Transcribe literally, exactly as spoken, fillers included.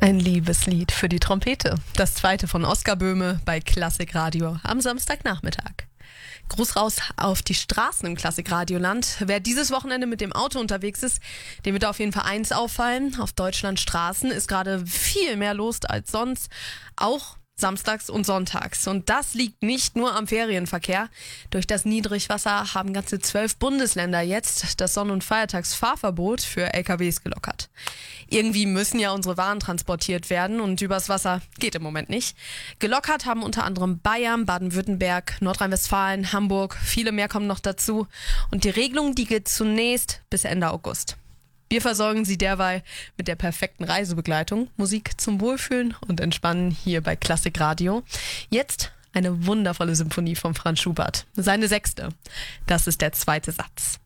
Ein Liebeslied für die Trompete. Das zweite von Oskar Böhme bei Klassikradio am Samstagnachmittag. Gruß raus auf die Straßen im Klassikradioland. Wer dieses Wochenende mit dem Auto unterwegs ist, dem wird auf jeden Fall eins auffallen. Auf Deutschlands Straßen ist gerade viel mehr los als sonst. Auch samstags und sonntags. Und das liegt nicht nur am Ferienverkehr. Durch das Niedrigwasser haben ganze zwölf Bundesländer jetzt das Sonn- und Feiertagsfahrverbot für L K Ws gelockert. Irgendwie müssen ja unsere Waren transportiert werden und übers Wasser geht im Moment nicht. Gelockert haben unter anderem Bayern, Baden-Württemberg, Nordrhein-Westfalen, Hamburg. Viele mehr kommen noch dazu. Und die Regelung, die geht zunächst bis Ende August. Wir versorgen Sie derweil mit der perfekten Reisebegleitung, Musik zum Wohlfühlen und Entspannen hier bei Klassikradio. Jetzt eine wundervolle Symphonie von Franz Schubert, seine sechste. Das ist der zweite Satz.